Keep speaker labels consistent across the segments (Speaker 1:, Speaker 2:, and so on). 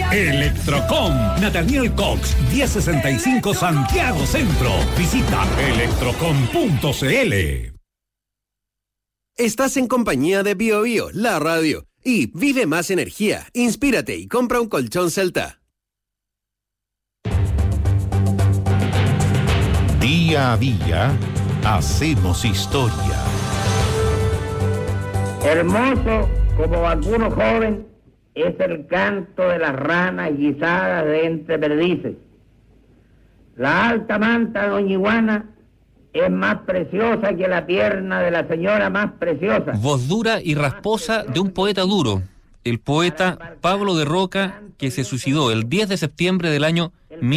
Speaker 1: Electrocom, Nathaniel Cox, 1065 Santiago Centro. Visita electrocom.cl.
Speaker 2: Estás en compañía de BioBio, la radio. Y vive más energía, inspírate y compra un colchón Celta.
Speaker 3: Día a día, hacemos historia.
Speaker 4: Hermoso como vacuno joven es el canto de las ranas guisadas de entre perdices. La alta manta de Doña Iguana es más preciosa que la pierna de la señora más preciosa.
Speaker 5: Voz dura y rasposa de un poeta duro, el poeta Pablo de Roca, que se suicidó el 10 de septiembre del año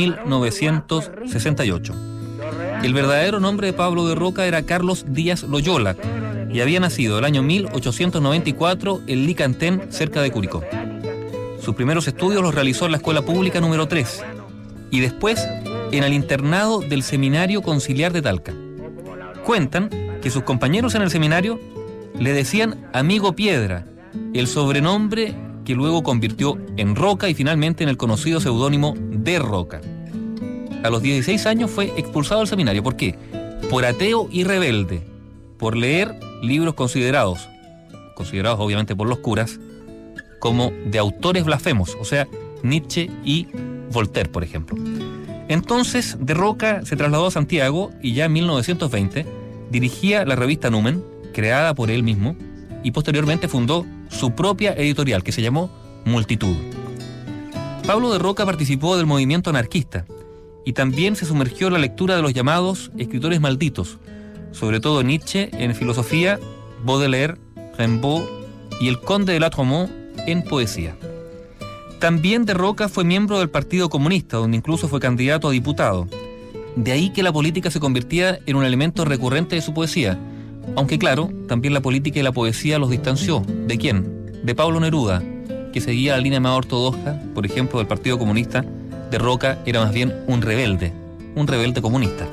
Speaker 5: 1968. El verdadero nombre de Pablo de Roca era Carlos Díaz Loyola y había nacido el año 1894 en Licantén, cerca de Curicó. Sus primeros estudios los realizó en la Escuela Pública número 3 y después en el internado del Seminario Conciliar de Talca. Cuentan que sus compañeros en el seminario le decían Amigo Piedra, el sobrenombre que luego convirtió en Roca y finalmente en el conocido seudónimo de Roca. A los 16 años fue expulsado del seminario. ¿Por qué? Por ateo y rebelde, por leer libros considerados obviamente por los curas, como de autores blasfemos, o sea, Nietzsche y Voltaire, por ejemplo. Entonces, de Roca se trasladó a Santiago y ya en 1920 dirigía la revista Numen, creada por él mismo, y posteriormente fundó su propia editorial, que se llamó Multitud. Pablo de Roca participó del movimiento anarquista y también se sumergió en la lectura de los llamados escritores malditos, sobre todo Nietzsche en filosofía, Baudelaire, Rimbaud y el Conde de la Tremont en poesía. También de Roca fue miembro del Partido Comunista, donde incluso fue candidato a diputado. De ahí que la política se convirtiera en un elemento recurrente de su poesía. Aunque claro, también la política y la poesía los distanció. ¿De quién? De Pablo Neruda, que seguía la línea más ortodoxa, por ejemplo, del Partido Comunista. De Roca era más bien un rebelde comunista.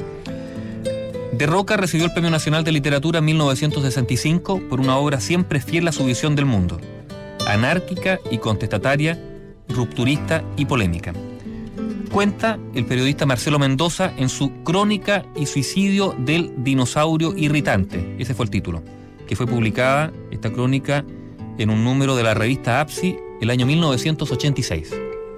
Speaker 5: De Roca recibió el Premio Nacional de Literatura en 1965 por una obra siempre fiel a su visión del mundo, anárquica y contestataria, rupturista y polémica. Cuenta el periodista Marcelo Mendoza en su Crónica y suicidio del dinosaurio irritante, ese fue el título, que fue publicada esta crónica en un número de la revista APSI el año 1986.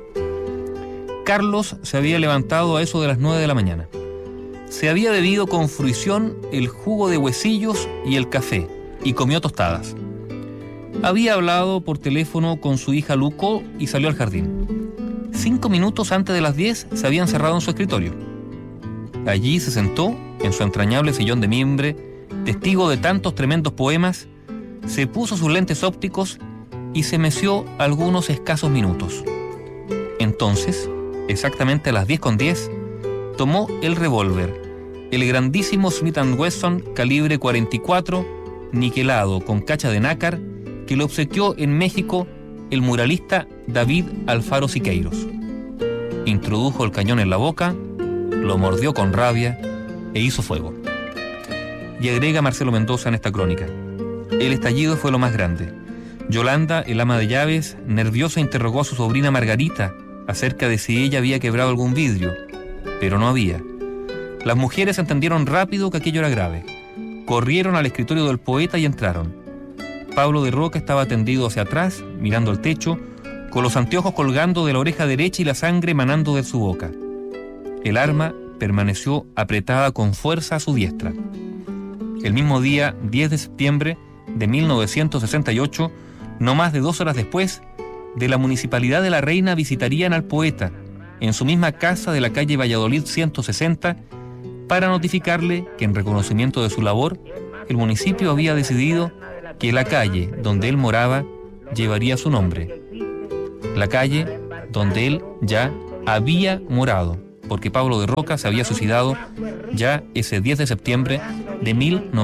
Speaker 5: Carlos se había levantado a eso de las 9 de la mañana. Se había bebido con fruición el jugo de huesillos y el café, y comió tostadas. Había hablado por teléfono con su hija Luco y salió al jardín. 5 minutos antes de las 10 se había encerrado en su escritorio. Allí se sentó en su entrañable sillón de mimbre, testigo de tantos tremendos poemas, se puso sus lentes ópticos y se meció algunos escasos minutos. Entonces, exactamente a las 10:10, tomó el revólver, el grandísimo Smith & Wesson calibre 44, niquelado con cacha de nácar, que le obsequió en México el muralista David Alfaro Siqueiros. Introdujo el cañón en la boca, lo mordió con rabia e hizo fuego. Y agrega Marcelo Mendoza en esta crónica: el estallido fue lo más grande. Yolanda, el ama de llaves, nerviosa interrogó a su sobrina Margarita acerca de si ella había quebrado algún vidrio, pero no había. Las mujeres entendieron rápido que aquello era grave. Corrieron al escritorio del poeta y entraron. Pablo de Roca estaba tendido hacia atrás, mirando el techo, con los anteojos colgando de la oreja derecha y la sangre manando de su boca. El arma permaneció apretada con fuerza a su diestra. El mismo día, 10 de septiembre de 1968, no más de 2 horas después, de la Municipalidad de La Reina visitarían al poeta en su misma casa de la calle Valladolid 160 para notificarle que en reconocimiento de su labor, el municipio había decidido que la calle donde él moraba llevaría su nombre. La calle donde él ya había morado, porque Pablo de Roca se había suicidado ya ese 10 de septiembre de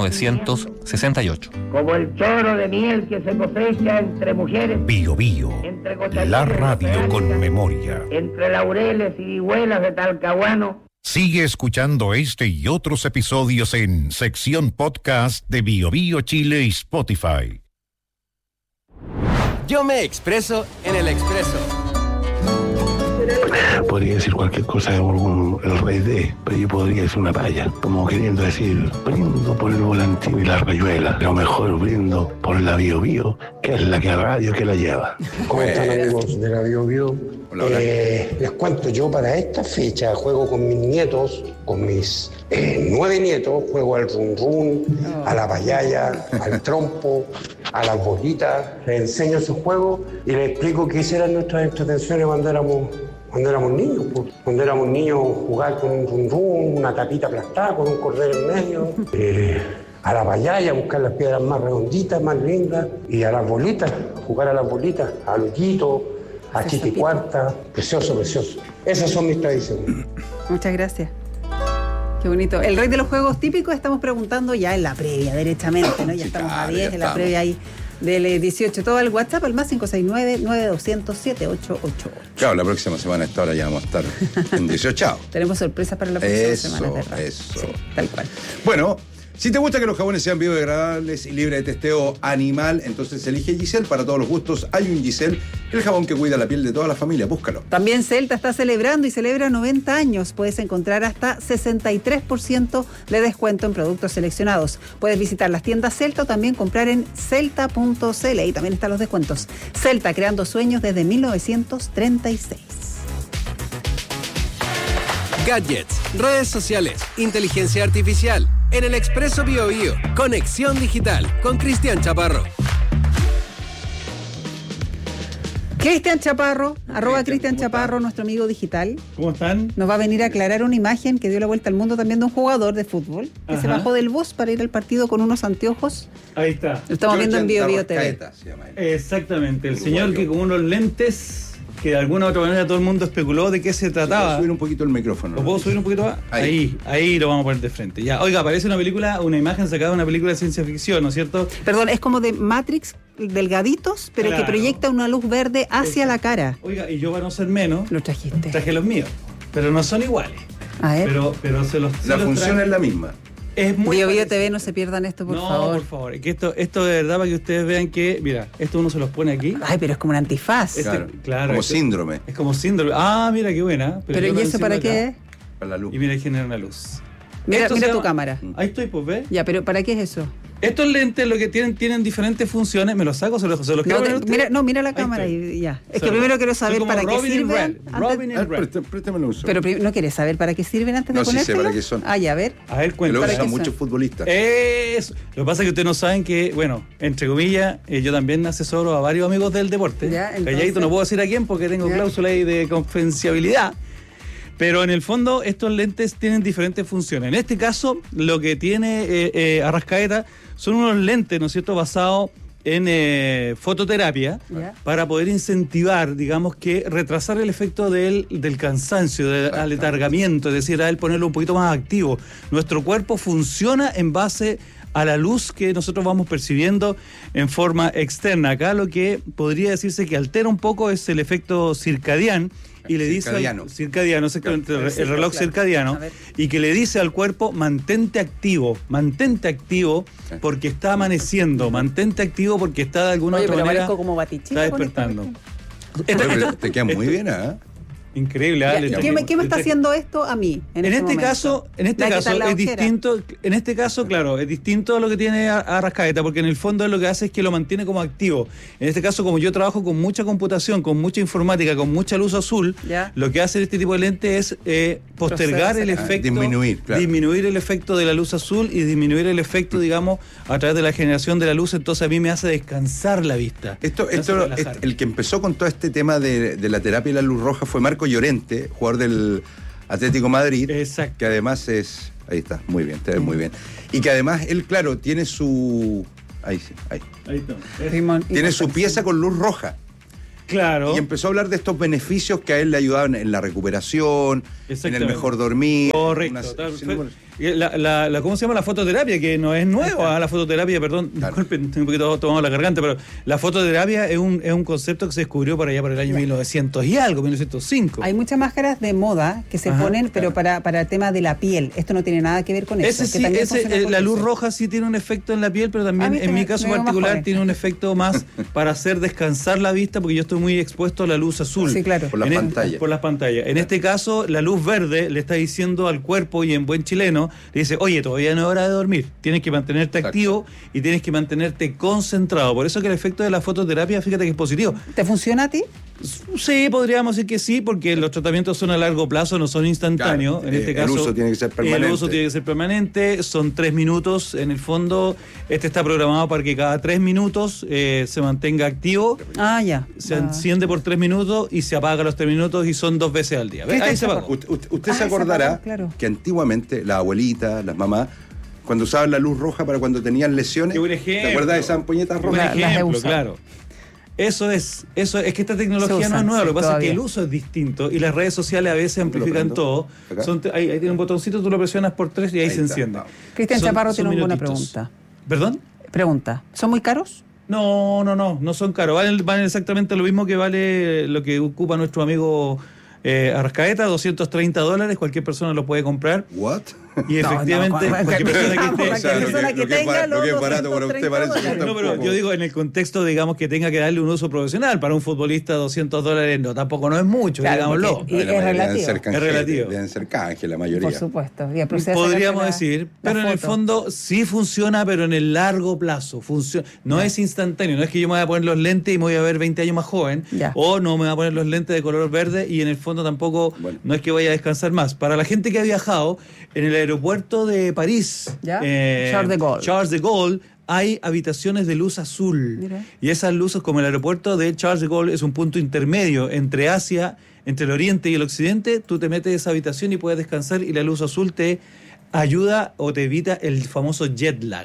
Speaker 5: 1968.
Speaker 4: Como el choro de miel que se cosecha entre mujeres.
Speaker 3: Bio Bio, la radio con memoria.
Speaker 4: Entre laureles y vihuelas de Talcahuano.
Speaker 3: Sigue escuchando este y otros episodios en sección podcast de Bio Bio Chile y Spotify.
Speaker 2: Yo me expreso en el Expreso.
Speaker 6: Podría decir cualquier cosa de el rey de, pero yo podría decir una palla, como queriendo decir, brindo por el volantín y la rayuela, lo mejor brindo por la Bio Bio, que es la que a radio que la lleva.
Speaker 7: ¿Cómo están, amigos de la Bio Bio? Les cuento, yo para esta fecha juego con mis nietos, con mis 9 nietos, juego al run run, a la payaya, al trompo, a las bolitas, les enseño ese juego y les explico qué eran nuestras entretenciones cuando éramos niños. Pues. Cuando éramos niños, jugar con un run run, una tapita aplastada con un cordel en medio, a la payaya, buscar las piedras más redonditas, más lindas, y a las bolitas, jugar a las bolitas, al hoyito, a chiticuarta, precioso, precioso. Esas son mis tradiciones.
Speaker 8: Muchas gracias. Qué bonito. El rey de los juegos típicos estamos preguntando ya en la previa, derechamente, ¿no? Ya sí, estamos a 10 en la previa ahí del 18. Todo el WhatsApp al más 569-9200-7888.
Speaker 9: Claro, la próxima semana a esta hora ya vamos a estar en 18.
Speaker 8: Tenemos sorpresas para la próxima semana, ¿verdad?
Speaker 9: Eso.
Speaker 8: Sí, tal cual.
Speaker 9: Bueno, si te gusta que los jabones sean biodegradables y libres de testeo animal, entonces elige Giselle. Para todos los gustos hay un Giselle, el jabón que cuida la piel de toda la familia. Búscalo.
Speaker 8: También Celta está celebrando y celebra 90 años. Puedes encontrar hasta 63% de descuento en productos seleccionados. Puedes visitar las tiendas Celta o también comprar en celta.cl. Ahí también están los descuentos. Celta, creando sueños desde 1936.
Speaker 2: Gadgets, redes sociales, inteligencia artificial. En el Expreso BioBio, Conexión Digital, con Cristian Chaparro.
Speaker 8: Cristian Chaparro, @Cristian Chaparro, nuestro amigo digital.
Speaker 10: ¿Cómo están?
Speaker 8: Nos va a venir a aclarar una imagen que dio la vuelta al mundo también de un jugador de fútbol que se bajó del bus para ir al partido con unos anteojos.
Speaker 10: Ahí está.
Speaker 8: Lo estamos viendo en BioBio TV.
Speaker 10: Exactamente, el señor que con unos lentes que de alguna u otra manera todo el mundo especuló de qué se trataba.
Speaker 9: ¿Puedo subir un poquito el micrófono?
Speaker 10: ¿Lo puedo subir un poquito más? Ahí lo vamos a poner de frente. Ya, oiga, parece una imagen sacada de una película de ciencia ficción, ¿no es cierto?
Speaker 8: Perdón, es como de Matrix, delgaditos, pero claro, que proyecta una luz verde hacia la cara.
Speaker 10: Oiga, y yo para no ser menos,
Speaker 8: lo trajiste.
Speaker 10: Traje los míos, pero no son iguales.
Speaker 8: A ver.
Speaker 10: Pero
Speaker 9: la función es la misma.
Speaker 8: BioBio TV, no se pierdan esto, por favor.
Speaker 10: No, por favor. Es que esto de verdad, para que ustedes vean que, mira, esto uno se los pone aquí.
Speaker 8: Pero es como un antifaz.
Speaker 9: Claro, como síndrome.
Speaker 10: Es como síndrome. Mira, qué buena.
Speaker 8: Pero ¿y eso para qué es?
Speaker 9: Para la luz.
Speaker 10: Y mira, genera una luz.
Speaker 8: Mira tu cámara.
Speaker 10: Ahí estoy, pues, ¿ves?
Speaker 8: Ya, pero ¿para qué es eso?
Speaker 10: Estos lentes lo que tienen diferentes funciones. ¿Me los saco? ¿Se los quiero poner usted?
Speaker 8: Mira la cámara y ya. Es que primero quiero saber para qué sirven.
Speaker 9: Préstame un uso.
Speaker 8: Pero ¿no quieres saber para qué sirven antes de ponérselos?
Speaker 9: No, sí sé para qué son.
Speaker 8: Ya, a ver.
Speaker 10: A ver, cuéntame.
Speaker 9: Lo usan muchos futbolistas.
Speaker 10: Eso. Lo que pasa es que ustedes no saben que, bueno, entre comillas, yo también asesoro a varios amigos del deporte. Calladito, no puedo decir a quién porque tengo cláusula ahí de confidencialidad. Pero en el fondo estos lentes tienen diferentes funciones. En este caso, lo que tiene Arrascaeta son unos lentes, ¿no es cierto?, basados en fototerapia para poder incentivar, digamos que retrasar el efecto del cansancio, del aletargamiento, es decir, a él ponerlo un poquito más activo. Nuestro cuerpo funciona en base a la luz que nosotros vamos percibiendo en forma externa. Acá lo que podría decirse que altera un poco es el efecto circadiano. Y le dice circadiano, exactamente, el reloj circadiano, y que le dice al cuerpo, mantente activo porque está amaneciendo, mantente activo porque está de alguna otra manera
Speaker 8: como
Speaker 10: está despertando.
Speaker 9: Te queda muy bien, ¿eh?
Speaker 10: Increíble, Ale.
Speaker 8: ¿Qué me está haciendo esto a mí? En este
Speaker 10: caso es distinto. En este caso, claro, es distinto a lo que tiene Arrascaeta, porque en el fondo lo que hace es que lo mantiene como activo. En este caso, como yo trabajo con mucha computación, con mucha informática, con mucha luz azul, lo que hace este tipo de lente es postergar el efecto, disminuir el efecto de la luz azul y disminuir el efecto, digamos, a través de la generación de la luz. Entonces a mí me hace descansar la vista.
Speaker 9: El que empezó con todo este tema de la terapia y la luz roja fue Marco Llorente, jugador del Atlético Madrid.
Speaker 10: Exacto.
Speaker 9: Que además es... Ahí está, muy bien, te ves muy bien. Y que además él, claro, tiene su... Ahí está. Tiene su pieza con luz roja.
Speaker 10: Claro.
Speaker 9: Y empezó a hablar de estos beneficios que a él le ayudaban en la recuperación, en el mejor dormir.
Speaker 10: Correcto. ¿Cómo se llama? La fototerapia, que no es nueva, la fototerapia, perdón, disculpen, estoy un poquito tomado la garganta, pero la fototerapia es un concepto que se descubrió por allá por el año 1900 y algo, 1905.
Speaker 8: Hay muchas máscaras de moda que se ponen, pero para el tema de la piel. Esto no tiene nada que ver con eso.
Speaker 10: La luz roja sí tiene un efecto en la piel, pero también en mi caso particular tiene un efecto más para hacer descansar la vista, porque yo estoy muy expuesto a la luz azul.
Speaker 8: Sí, claro.
Speaker 9: Por las pantallas.
Speaker 10: Por las pantallas. En este caso, la luz verde le está diciendo al cuerpo, y en buen chileno, le dice, oye, todavía no es hora de dormir, tienes que mantenerte activo y tienes que mantenerte concentrado. Por eso que el efecto de la fototerapia, fíjate que es positivo.
Speaker 8: ¿Te funciona a ti?
Speaker 10: Sí, podríamos decir que sí, porque los tratamientos son a largo plazo, no son instantáneos. En este caso,
Speaker 9: el uso tiene que ser permanente.
Speaker 10: El uso tiene que ser permanente, son 3 minutos en el fondo. Este está programado para que cada 3 minutos se mantenga activo. Se enciende por 3 minutos y se apaga a los 3 minutos, y son 2 veces al día. Ahí se apagó.
Speaker 9: Usted se acordará que antiguamente las abuelitas, las mamás, cuando usaban la luz roja para cuando tenían lesiones, ¿te acuerdas de esas ampolletas rojas?
Speaker 10: Un ejemplo, claro. Eso es que esta tecnología no es nueva, lo que pasa es que el uso es distinto y las redes sociales a veces amplifican todo. Ahí tiene un botoncito, tú lo presionas por 3 y ahí se enciende.
Speaker 8: Cristian Chaparro tiene una buena pregunta.
Speaker 10: ¿Perdón?
Speaker 8: Pregunta, ¿son muy caros?
Speaker 10: No son caros, valen exactamente lo mismo que vale lo que ocupa nuestro amigo Arrascaeta, $230, cualquier persona lo puede comprar.
Speaker 9: ¿What?
Speaker 10: Y efectivamente, cualquier
Speaker 8: persona que tenga
Speaker 9: lo que es barato para usted parece.
Speaker 10: No, pero yo digo en el contexto, digamos, que tenga que darle un uso profesional. Para un futbolista $200 tampoco no es mucho, digámoslo.
Speaker 8: Y es relativo.
Speaker 10: Es relativo.
Speaker 9: Deben ser canje la mayoría.
Speaker 8: Por supuesto.
Speaker 10: Podríamos decir, pero en el fondo sí funciona, pero en el largo plazo. No es instantáneo, no es que yo me voy a poner los lentes y me voy a ver 20 años más joven, o no me voy a poner los lentes de color verde y en el fondo tampoco no es que vaya a descansar más. Para la gente que ha viajado, en el aeropuerto de París, Charles de Gaulle, hay habitaciones de luz azul. Mira. Y esas luces, como el aeropuerto de Charles de Gaulle es un punto intermedio entre Asia, entre el oriente y el occidente, tú te metes en esa habitación y puedes descansar, y la luz azul te ayuda o te evita el famoso jet lag.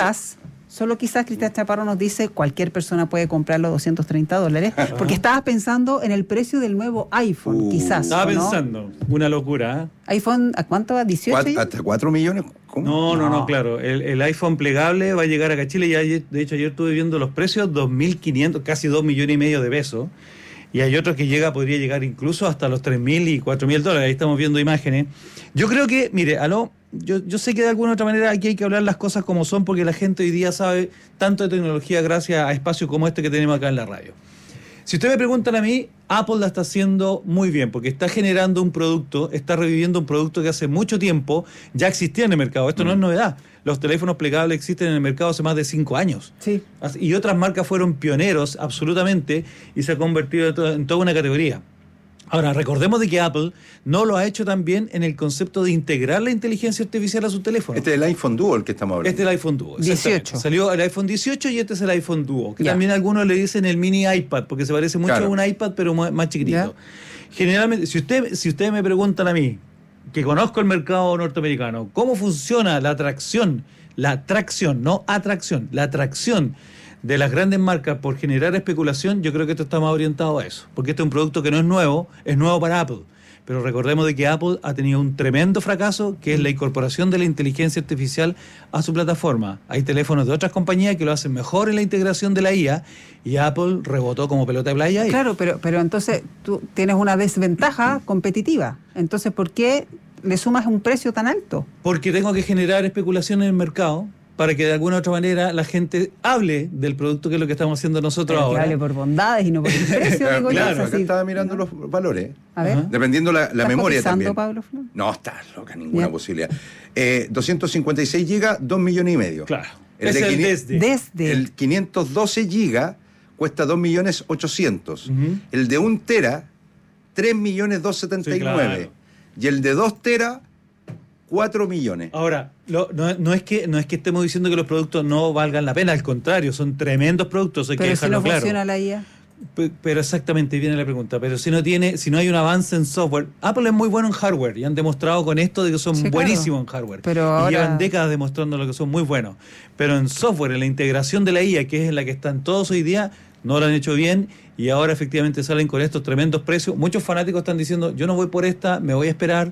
Speaker 8: Solo quizás Cristian Chaparro nos dice cualquier persona puede comprar los $230, porque estabas pensando en el precio del nuevo iPhone, quizás.
Speaker 10: Estaba pensando, una locura.
Speaker 8: ¿iPhone a cuánto va? ¿18?
Speaker 9: ¿Hasta 4 millones? ¿Cómo?
Speaker 10: No, claro. El iPhone plegable va a llegar acá a Chile. Ya, de hecho, ayer estuve viendo los precios, 2.500, casi 2,5 millones de pesos. Y hay otro que podría llegar incluso hasta los 3.000 y 4.000 dólares. Ahí estamos viendo imágenes. Yo creo que, mire, yo sé que de alguna otra manera aquí hay que hablar las cosas como son, porque la gente hoy día sabe tanto de tecnología gracias a espacios como este que tenemos acá en la radio. Si ustedes me preguntan a mí, Apple la está haciendo muy bien, porque está generando un producto, está reviviendo un producto que hace mucho tiempo ya existía en el mercado. Esto no es novedad. Los teléfonos plegables existen en el mercado hace más de 5 años.
Speaker 8: Sí.
Speaker 10: Y otras marcas fueron pioneros absolutamente y se ha convertido en toda una categoría. Ahora, recordemos de que Apple no lo ha hecho tan bien en el concepto de integrar la inteligencia artificial a su teléfono.
Speaker 9: Este es el iPhone Duo el que estamos hablando.
Speaker 10: Este es el iPhone Duo.
Speaker 8: 18.
Speaker 10: Salió el iPhone 18 y este es el iPhone Duo, que también algunos le dicen el mini iPad, porque se parece mucho a un iPad, pero más chiquitito. Generalmente, si ustedes me preguntan a mí, que conozco el mercado norteamericano, ¿cómo funciona la tracción, no atracción, la atracción de las grandes marcas por generar especulación? Yo creo que esto está más orientado a eso, porque este es un producto que no es nuevo para Apple. Pero recordemos de que Apple ha tenido un tremendo fracaso, que es la incorporación de la inteligencia artificial a su plataforma. Hay teléfonos de otras compañías que lo hacen mejor en la integración de la IA, y Apple rebotó como pelota de playa ahí.
Speaker 8: Claro, pero entonces tú tienes una desventaja competitiva. Entonces, ¿por qué le sumas un precio tan alto?
Speaker 10: Porque tengo que generar especulación en el mercado, para que de alguna u otra manera la gente hable del producto, que es lo que estamos haciendo nosotros ahora.
Speaker 8: Que hable por bondades y no por el precio.
Speaker 9: Claro, acá estaba mirando los valores.
Speaker 8: A ver.
Speaker 9: Dependiendo la memoria también.
Speaker 8: Pablo Flor?
Speaker 9: No, está loca, ninguna posibilidad. 256 gigas, 2,5 millones.
Speaker 10: Claro.
Speaker 9: El 512 gigas cuesta 2.800.000. El de 1 tera, 3.279.000. Sí, claro. Y el de 2 tera, 4 millones.
Speaker 10: Ahora, no es que estemos diciendo que los productos no valgan la pena, al contrario, son tremendos productos, hay que dejarlo claro.
Speaker 8: Pero si no funciona la IA.
Speaker 10: Pero exactamente, viene la pregunta. Pero si no hay un avance en software, Apple es muy bueno en hardware y han demostrado con esto de que son buenísimos en hardware. Y llevan décadas demostrando lo que son muy buenos. Pero en software, en la integración de la IA, que es en la que están todos hoy día, no lo han hecho bien, y ahora efectivamente salen con estos tremendos precios. Muchos fanáticos están diciendo, yo no voy por esta, me voy a esperar.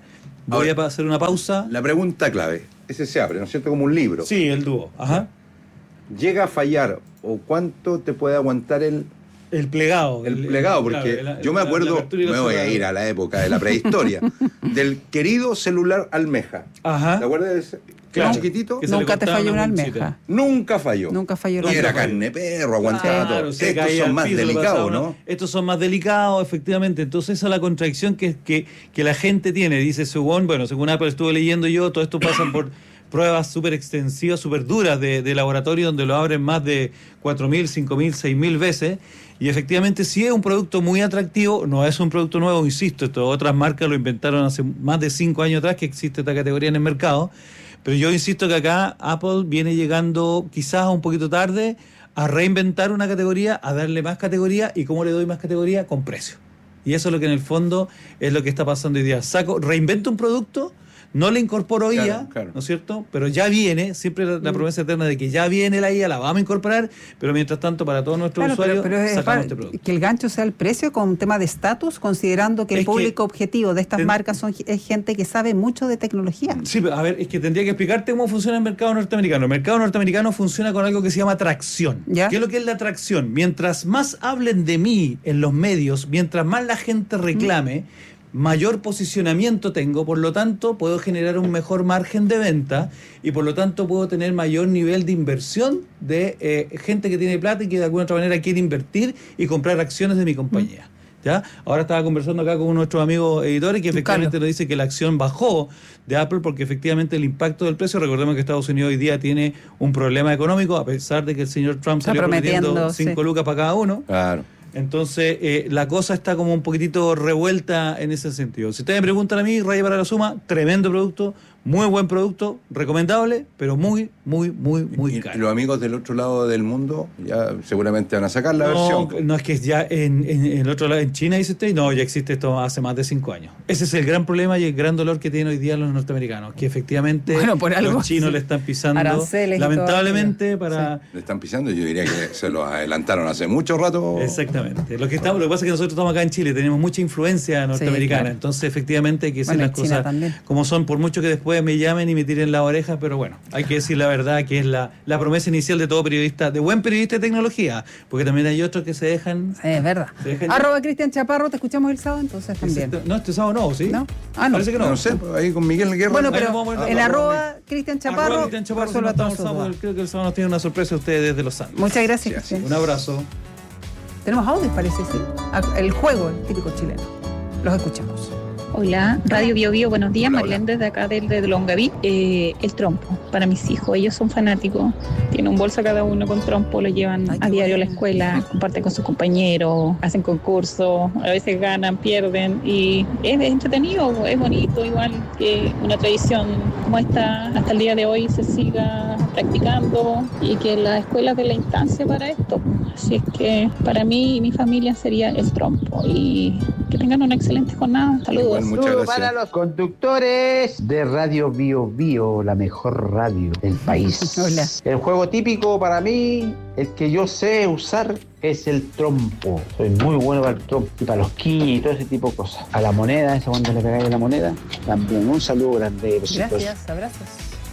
Speaker 10: Voy a hacer una pausa.
Speaker 9: La pregunta clave. Ese se abre, ¿no es cierto? Como un libro.
Speaker 10: Sí, el dúo. Ajá.
Speaker 9: ¿Llega a fallar o cuánto te puede aguantar el
Speaker 10: plegado?
Speaker 9: El plegado, porque yo me acuerdo, me voy a ir a la época de la prehistoria, del querido celular almeja.
Speaker 10: Ajá.
Speaker 9: ¿Te acuerdas de ese?
Speaker 10: Claro.
Speaker 9: Chiquitito.
Speaker 8: Nunca te falló una almeja.
Speaker 9: Nunca falló.
Speaker 8: Nunca falló.
Speaker 9: Y era carne perro, aguantaba todo. Estos son más delicados, ¿no?
Speaker 10: Estos son más delicados, efectivamente. Entonces esa es la contradicción que la gente tiene. Dice, según Apple estuve leyendo yo, todo esto pasa por pruebas súper extensivas, súper duras de laboratorio, donde lo abren más de 4.000, 5.000, 6.000 veces. Y efectivamente sí es un producto muy atractivo, no es un producto nuevo, insisto, otras marcas lo inventaron hace más de 5 años atrás que existe esta categoría en el mercado. Pero yo insisto que acá Apple viene llegando quizás un poquito tarde a reinventar una categoría, a darle más categoría. ¿Y cómo le doy más categoría? Con precio. Y eso es lo que en el fondo es lo que está pasando hoy día. Reinvento un producto, no le incorporo IA, ¿no es cierto? Pero ya viene, siempre la promesa eterna de que ya viene la IA, la vamos a incorporar, pero mientras tanto para todos nuestros usuarios sacamos este producto.
Speaker 8: Que el gancho sea el precio con un tema de estatus, considerando que el público objetivo de estas marcas es gente que sabe mucho de tecnología.
Speaker 10: Sí, a ver, es que tendría que explicarte cómo funciona el mercado norteamericano. El mercado norteamericano funciona con algo que se llama atracción. ¿Ya? ¿Qué es lo que es la atracción? Mientras más hablen de mí en los medios, mientras más la gente reclame, mayor posicionamiento tengo, por lo tanto puedo generar un mejor margen de venta y por lo tanto puedo tener mayor nivel de inversión de gente que tiene plata y que de alguna otra manera quiere invertir y comprar acciones de mi compañía. ¿Ya? Ahora estaba conversando acá con nuestros amigos editores que efectivamente nos dice que la acción bajó de Apple porque efectivamente el impacto del precio, recordemos que Estados Unidos hoy día tiene un problema económico, a pesar de que el señor Trump salió prometiendo 5 lucas para cada uno.
Speaker 9: Claro.
Speaker 10: Entonces, la cosa está como un poquitito revuelta en ese sentido. Si ustedes me preguntan a mí, Raya para la Suma, tremendo producto, muy buen producto, recomendable, pero muy, muy, muy, muy caro.
Speaker 9: Y los amigos del otro lado del mundo ya seguramente van a sacar la versión.
Speaker 10: No, es que ya en el otro lado, en China, dice usted, no, ya existe esto hace más de 5 años. Ese es el gran problema y el gran dolor que tienen hoy día los norteamericanos, que efectivamente los chinos le están pisando, aranceles lamentablemente, para...
Speaker 9: Le están pisando, yo diría que se lo adelantaron hace mucho rato.
Speaker 10: Exactamente. Lo que pasa es que nosotros estamos acá en Chile, tenemos mucha influencia norteamericana, entonces efectivamente hay que decir las cosas como son, por mucho que después me llamen y me tiren la oreja, pero bueno, hay que decir la verdad, que es la promesa inicial de todo periodista, de buen periodista de tecnología, porque también hay otros que se dejan...
Speaker 8: Es verdad. @Cristian Chaparro, te escuchamos el sábado, entonces también.
Speaker 10: No, este sábado no, ¿sí?
Speaker 8: ¿No?
Speaker 10: No. Parece que no.
Speaker 9: No sé, ahí con Miguel Guerra.
Speaker 8: Bueno, pero en @Cristian Chaparro,
Speaker 10: creo que el sábado nos tiene una sorpresa a ustedes desde Los Santos.
Speaker 8: Muchas gracias, Cristian.
Speaker 10: Un abrazo.
Speaker 8: Tenemos audio, parece, sí. El juego, el típico chileno. Los escuchamos.
Speaker 11: Hola, Radio Bio Bio, buenos días, Marlene desde acá de Longaví. El trompo, para mis hijos, ellos son fanáticos, tienen un bolso cada uno con trompo, lo llevan a diario a la escuela, comparten con sus compañeros, hacen concursos, a veces ganan, pierden y es entretenido, es bonito, igual que una tradición como esta hasta el día de hoy se siga practicando y que la escuela de la instancia para esto. Así es que para mí y mi familia sería el trompo y que tengan una excelente jornada. Saludos.
Speaker 9: Muchas gracias.
Speaker 12: Para los conductores de Radio Bio Bio, la mejor radio del país.
Speaker 8: Hola.
Speaker 12: El juego típico para mí, el que yo sé usar, es el trompo. Soy muy bueno para el trompo y para los quillos y todo ese tipo de cosas. A la moneda, esa cuando le pegáis a la moneda, también un saludo grande. Besitos.
Speaker 8: Gracias, abrazos.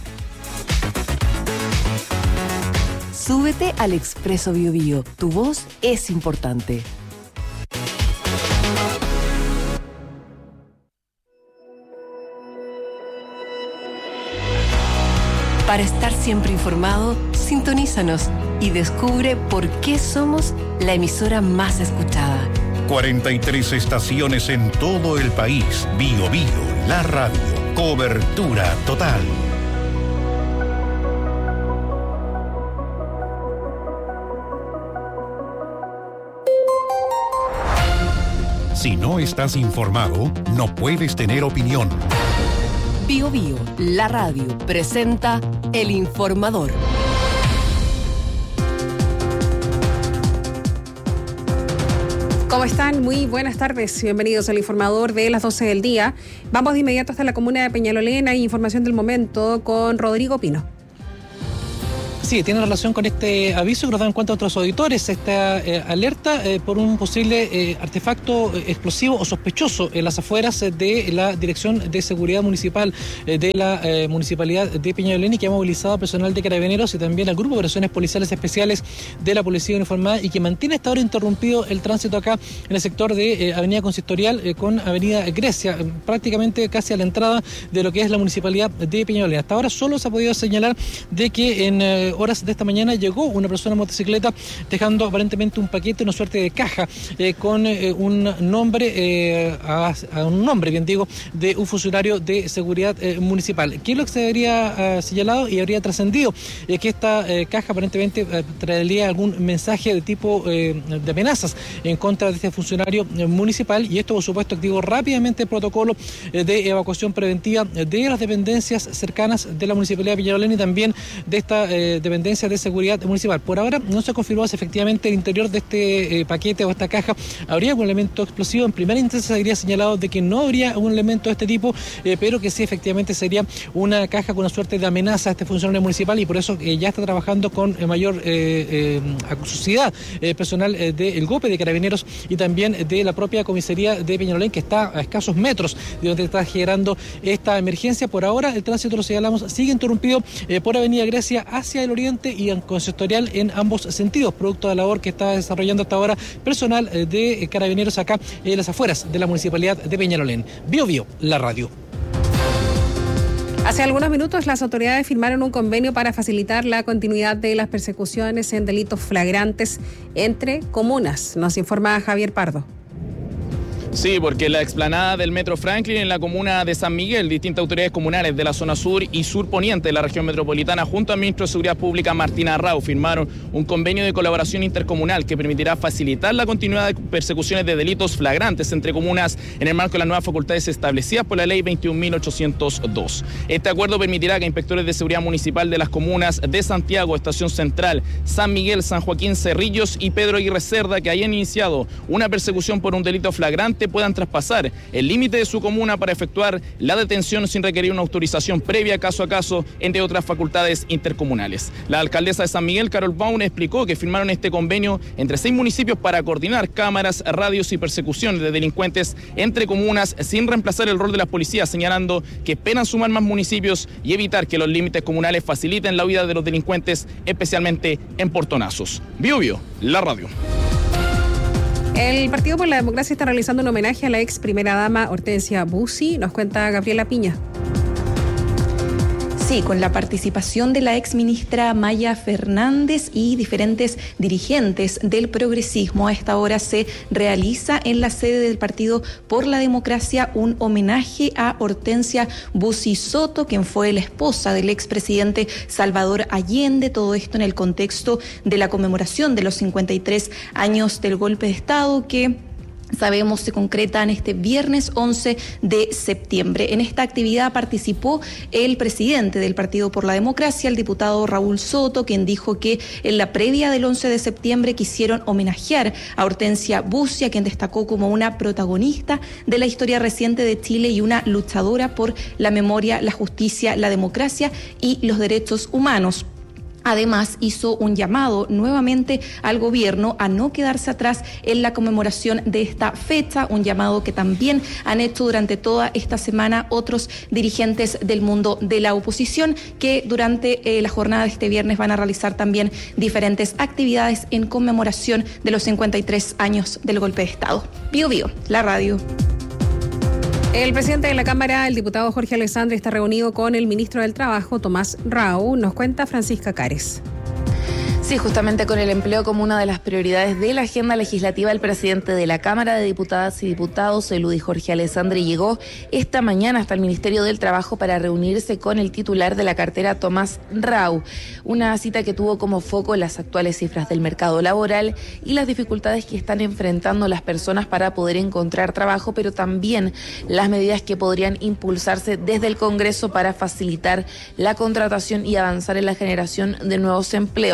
Speaker 13: Súbete al Expreso Bio Bio. Tu voz es importante. Para estar siempre informado, sintonízanos y descubre por qué somos la emisora más escuchada.
Speaker 3: 43 estaciones en todo el país. Bio Bio, la radio. Cobertura total. Si no estás informado, no puedes tener opinión.
Speaker 13: Bio Bio, la radio, presenta El Informador.
Speaker 14: ¿Cómo están? Muy buenas tardes. Bienvenidos al Informador de las 12 del día. Vamos de inmediato hasta la comuna de Peñalolén. Hay información del momento con Rodrigo Pino.
Speaker 15: Sí, tiene relación con este aviso que nos da en cuenta a otros auditores, esta alerta por un posible artefacto explosivo o sospechoso en las afueras de la Dirección de Seguridad Municipal de la Municipalidad de Peñalolén, y que ha movilizado a personal de Carabineros y también al Grupo de Operaciones Policiales Especiales de la Policía Uniformada, y que mantiene hasta ahora interrumpido el tránsito acá en el sector de Avenida Consistorial con Avenida Grecia, prácticamente casi a la entrada de lo que es la Municipalidad de Peñalolén. Hasta ahora solo se ha podido señalar de que en horas de esta mañana llegó una persona en motocicleta dejando aparentemente un paquete, una suerte de caja con un nombre, un nombre, bien digo, de un funcionario de seguridad municipal. ¿Qué es lo que se habría señalado y habría trascendido? Que esta caja aparentemente traería algún mensaje de tipo de amenazas en contra de este funcionario municipal, y esto por supuesto activó rápidamente el protocolo de evacuación preventiva de las dependencias cercanas de la Municipalidad de Peñalolén y también de esta dependencia de seguridad municipal. Por ahora no se confirmó si efectivamente el interior de este paquete o esta caja habría algún elemento explosivo. En primera instancia se habría señalado de que no habría un elemento de este tipo, pero que sí efectivamente sería una caja con una suerte de amenaza a este funcionario municipal, y por eso ya está trabajando con mayor acuciosidad personal del GOPE, de Carabineros y también de la propia comisaría de Peñalolén, que está a escasos metros de donde está generando esta emergencia. Por ahora el tránsito, lo señalamos, sigue interrumpido por Avenida Grecia hacia el oriente y en Consistorial en ambos sentidos, producto de la labor que está desarrollando hasta ahora personal de Carabineros acá en las afueras de la Municipalidad de Peñalolén. Bio Bio, la radio.
Speaker 14: Hace algunos minutos las autoridades firmaron un convenio para facilitar la continuidad de las persecuciones en delitos flagrantes entre comunas. Nos informa Javier Pardo.
Speaker 16: Sí, porque en la explanada del Metro Franklin, en la comuna de San Miguel, distintas autoridades comunales de la zona sur y sur poniente de la región metropolitana, junto al ministro de Seguridad Pública, Martín Arrau, firmaron un convenio de colaboración intercomunal que permitirá facilitar la continuidad de persecuciones de delitos flagrantes entre comunas en el marco de las nuevas facultades establecidas por la Ley 21.802. Este acuerdo permitirá que inspectores de seguridad municipal de las comunas de Santiago, Estación Central, San Miguel, San Joaquín, Cerrillos y Pedro Aguirre Cerda, que hayan iniciado una persecución por un delito flagrante, puedan traspasar el límite de su comuna para efectuar la detención sin requerir una autorización previa caso a caso, entre otras facultades intercomunales. La alcaldesa de San Miguel, Carol Baum, explicó que firmaron este convenio entre 6 municipios para coordinar cámaras, radios y persecuciones de delincuentes entre comunas sin reemplazar el rol de las policías, señalando que esperan sumar más municipios y evitar que los límites comunales faciliten la huida de los delincuentes, especialmente en portonazos. Bio Bio, la radio.
Speaker 14: El Partido por la Democracia está realizando un homenaje a la ex primera dama Hortensia Bussi. Nos cuenta Gabriela Piña.
Speaker 17: Sí, con la participación de la ex ministra Maya Fernández y diferentes dirigentes del progresismo, a esta hora se realiza en la sede del Partido por la Democracia un homenaje a Hortensia Bussi Soto, quien fue la esposa del expresidente Salvador Allende. Todo esto en el contexto de la conmemoración de los 53 años del golpe de Estado, que sabemos se concretan este viernes 11 de septiembre. En esta actividad participó el presidente del Partido por la Democracia, el diputado Raúl Soto, quien dijo que en la previa del 11 de septiembre quisieron homenajear a Hortensia Bussi, a quien destacó como una protagonista de la historia reciente de Chile y una luchadora por la memoria, la justicia, la democracia y los derechos humanos. Además, hizo un llamado nuevamente al gobierno a no quedarse atrás en la conmemoración de esta fecha, un llamado que también han hecho durante toda esta semana otros dirigentes del mundo de la oposición, que durante la jornada de este viernes van a realizar también diferentes actividades en conmemoración de los 53 años del golpe de Estado. Bio Bio, la radio.
Speaker 14: El presidente de la Cámara, el diputado Jorge Alessandri, está reunido con el ministro del Trabajo, Tomás Rau. Nos cuenta Francisca Cares.
Speaker 18: Sí, justamente con el empleo como una de las prioridades de la agenda legislativa, el presidente de la Cámara de Diputadas y Diputados, el UDI Jorge Alessandri, llegó esta mañana hasta el Ministerio del Trabajo para reunirse con el titular de la cartera, Tomás Rau. Una cita que tuvo como foco las actuales cifras del mercado laboral y las dificultades que están enfrentando las personas para poder encontrar trabajo, pero también las medidas que podrían impulsarse desde el Congreso para facilitar la contratación y avanzar en la generación de nuevos empleos.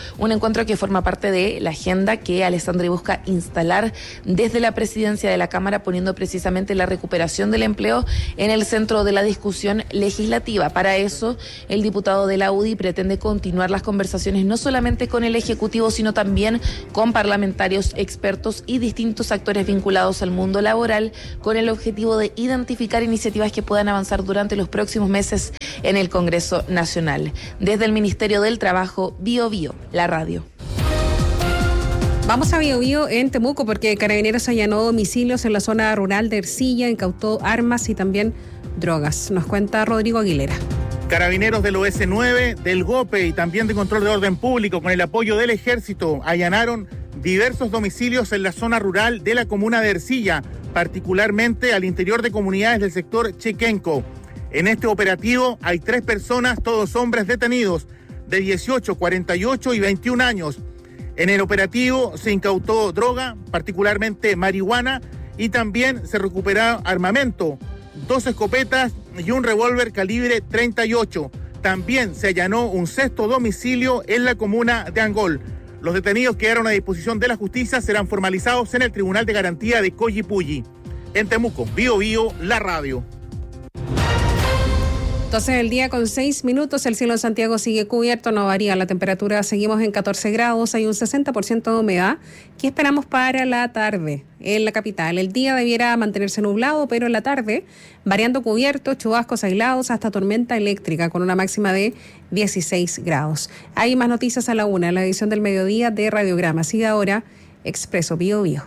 Speaker 18: un encuentro que forma parte de la agenda que Alessandri busca instalar desde la presidencia de la Cámara, poniendo precisamente la recuperación del empleo en el centro de la discusión legislativa. Para eso, el diputado de la UDI pretende continuar las conversaciones no solamente con el Ejecutivo, sino también con parlamentarios, expertos y distintos actores vinculados al mundo laboral, con el objetivo de identificar iniciativas que puedan avanzar durante los próximos meses en el Congreso Nacional. Desde el Ministerio del Trabajo, Bio Bio, la radio.
Speaker 14: Vamos a Bio Bio en Temuco, porque Carabineros allanó domicilios en la zona rural de Ercilla, incautó armas y también drogas. Nos cuenta Rodrigo Aguilera.
Speaker 19: Carabineros del OS9, del GOPE y también de Control de Orden Público, con el apoyo del Ejército, allanaron diversos domicilios en la zona rural de la comuna de Ercilla, particularmente al interior de comunidades del sector Chequenco. En este operativo hay 3 personas, todos hombres detenidos, de 18, 48 y 21 años. En el operativo se incautó droga, particularmente marihuana, y también se recuperó armamento, 2 escopetas y un revólver calibre 38. También se allanó un 6º domicilio en la comuna de Angol. Los detenidos quedaron a disposición de la justicia, serán formalizados en el Tribunal de Garantía de Collipulli. En Temuco, Bio Bio, la radio.
Speaker 14: Entonces, el día con 6 minutos, el cielo en Santiago sigue cubierto, no varía la temperatura, seguimos en 14 grados, hay un 60% de humedad. ¿Qué esperamos para la tarde en la capital? El día debiera mantenerse nublado, pero en la tarde, variando cubierto, chubascos aislados hasta tormenta eléctrica, con una máxima de 16 grados. Hay más noticias a la 1, en la edición del mediodía de Radiograma. Sigue ahora Expreso Bio Bio.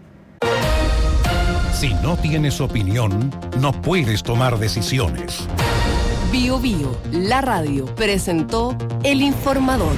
Speaker 3: Si no tienes opinión, no puedes tomar decisiones.
Speaker 13: Bio Bio, la radio, presentó El Informador.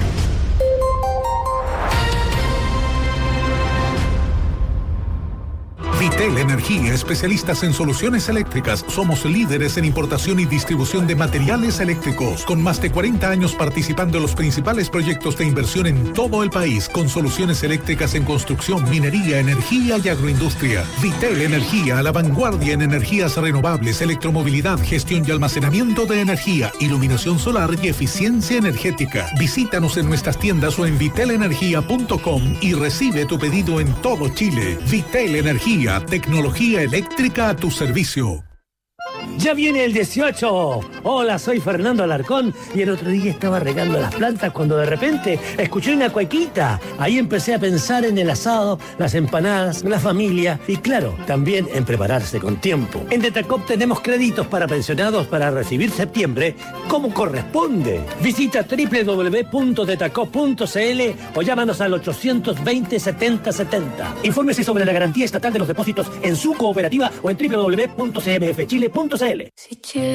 Speaker 1: Vitel Energía, especialistas en soluciones eléctricas. Somos líderes en importación y distribución de materiales eléctricos, con más de 40 años participando en los principales proyectos de inversión en todo el país, con soluciones eléctricas en construcción, minería, energía y agroindustria. Vitel Energía, a la vanguardia en energías renovables, electromovilidad, gestión y almacenamiento de energía, iluminación solar y eficiencia energética. Visítanos en nuestras tiendas o en vitelenergia.com y recibe tu pedido en todo Chile. Vitel Energía, tecnología eléctrica a tu servicio.
Speaker 20: ¡Ya viene el 18! Hola, soy Fernando Alarcón y el otro día estaba regando las plantas cuando de repente escuché una cuequita. Ahí empecé a pensar en el asado, las empanadas, la familia y claro, también en prepararse con tiempo. En Detacop tenemos créditos para pensionados para recibir septiembre como corresponde. Visita www.detacop.cl o llámanos al 820-7070. Infórmese sobre la garantía estatal de los depósitos en su cooperativa o en www.cmfchile.cl.